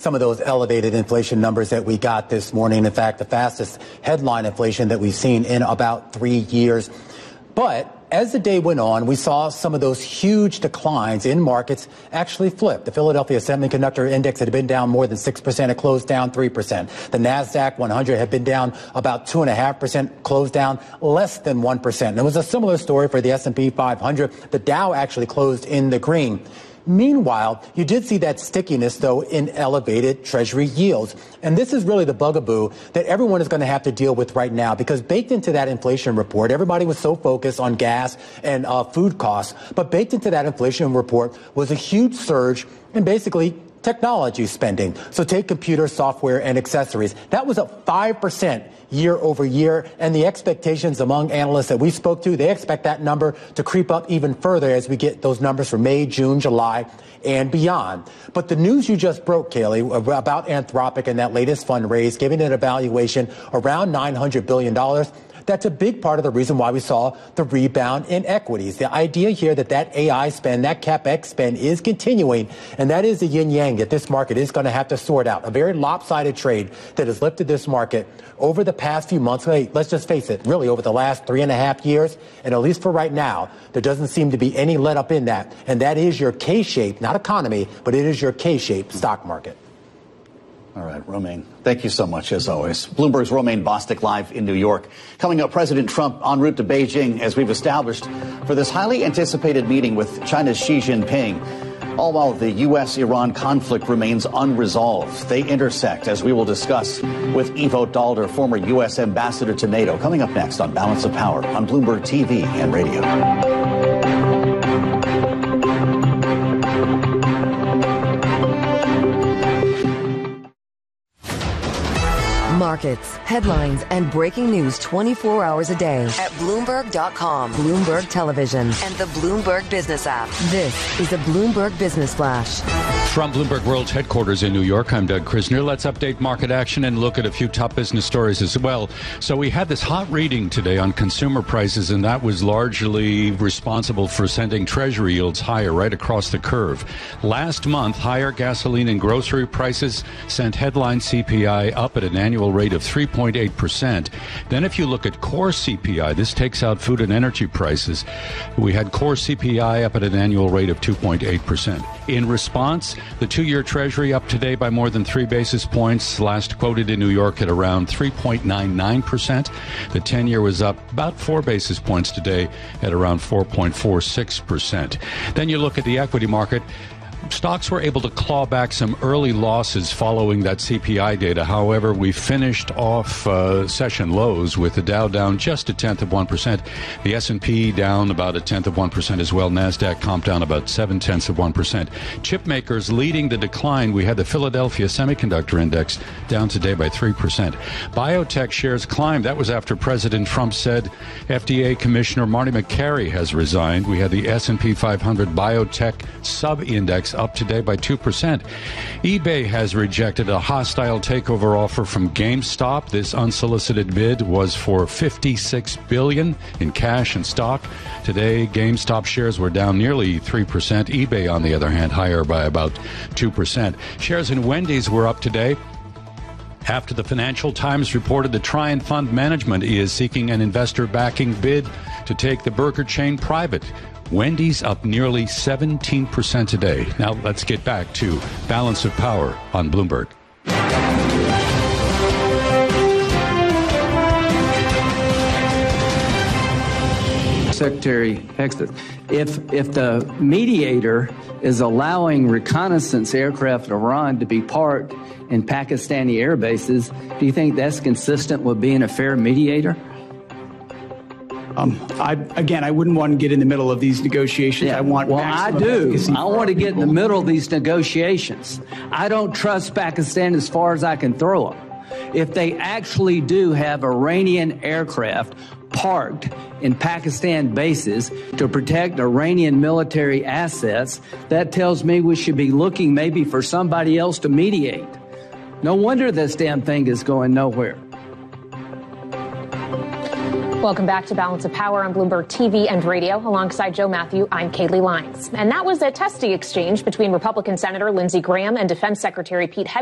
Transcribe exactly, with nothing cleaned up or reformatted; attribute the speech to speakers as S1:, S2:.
S1: some of those elevated inflation numbers that we got this morning. In fact, the fastest headline inflation that we've seen in about three years. But as the day went on, we saw some of those huge declines in markets actually flip. The Philadelphia Semiconductor Index had been down more than six percent. It closed down three percent. The NASDAQ one hundred had been down about two point five percent, closed down less than one percent. And it was a similar story for the S and P five hundred. The Dow actually closed in the green. Meanwhile, you did see that stickiness, though, in elevated Treasury yields. And this is really the bugaboo that everyone is going to have to deal with right now, because baked into that inflation report, everybody was so focused on gas and uh, food costs. But baked into that inflation report was a huge surge in basically technology spending. So take computer software and accessories. That was up five percent year over year. And the expectations among analysts that we spoke to, they expect that number to creep up even further as we get those numbers for May, June, July, and beyond. But the news you just broke, Kaylee, about Anthropic and that latest fundraise, giving it a valuation around nine hundred billion dollars, that's a big part of the reason why we saw the rebound in equities. The idea here that that A I spend, that CapEx spend is continuing, and that is the yin-yang that this market is going to have to sort out. A very lopsided trade that has lifted this market over the past few months. Hey, let's just face it, really over the last three and a half years, and at least for right now, there doesn't seem to be any let up in that. And that is your K-shaped, not economy, but it is your K-shaped stock market.
S2: All right, Romaine, thank you so much, as always. Bloomberg's Romaine Bostick live in New York. Coming up, President Trump en route to Beijing, as we've established, for this highly anticipated meeting with China's Xi Jinping. All while the U S Iran conflict remains unresolved. They intersect, as we will discuss with Ivo Daalder, former U S ambassador to NATO. Coming up next on Balance of Power on Bloomberg T V and radio.
S3: Markets, headlines, and breaking news twenty-four hours a day at Bloomberg dot com, Bloomberg Television, and the Bloomberg Business app. This is the Bloomberg Business Flash.
S4: From Bloomberg World's headquarters in New York, I'm Doug Krisner. Let's update market action and look at a few top business stories as well. So we had this hot reading today on consumer prices, and that was largely responsible for sending Treasury yields higher right across the curve. Last month, higher gasoline and grocery prices sent headline C P I up at an annual rate of three point eight percent. Then if you look at core C P I, this takes out food and energy prices, we had core C P I up at an annual rate of two point eight percent. In response, the two-year Treasury up today by more than three basis points, last quoted in New York at around three point nine nine percent. The ten-year was up about four basis points today at around four point four six percent. Then you look at the equity market. Stocks were able to claw back some early losses following that C P I data. However, we finished off uh, session lows with the Dow down just a tenth of one percent. The S and P down about a tenth of one percent as well. NASDAQ comp down about seven tenths of one percent. Chip makers leading the decline. We had the Philadelphia Semiconductor Index down today by three percent. Biotech shares climbed. That was after President Trump said F D A Commissioner Marty Makary has resigned. We had the S and P five hundred Biotech Sub-Index up today by two percent. eBay has rejected a hostile takeover offer from GameStop. This unsolicited bid was for fifty-six billion dollars in cash and stock. Today, GameStop shares were down nearly three percent. eBay, on the other hand, higher by about two percent. Shares in Wendy's were up today after the Financial Times reported that Trian Fund Management is seeking an investor backing bid to take the burger chain private. Wendy's up nearly seventeen percent today. Now let's get back to Balance of Power on Bloomberg.
S5: Secretary Hexton, if if the mediator is allowing reconnaissance aircraft in Iran to be parked in Pakistani air bases, do you think that's consistent with being a fair mediator?
S6: Um, I, again, I wouldn't want to get in the middle of these negotiations.
S5: Yeah.
S6: I want
S5: well, I do. I want to get in the middle of these negotiations. I don't trust Pakistan as far as I can throw them. If they actually do have Iranian aircraft parked in Pakistan bases to protect Iranian military assets, that tells me we should be looking maybe for somebody else to mediate. No wonder this damn thing is going nowhere.
S7: Welcome back to Balance of Power on Bloomberg T V and radio. Alongside Joe Matthew, I'm Kaylee Lyons. And that was a testy exchange between Republican Senator Lindsey Graham and Defense Secretary Pete Hegseth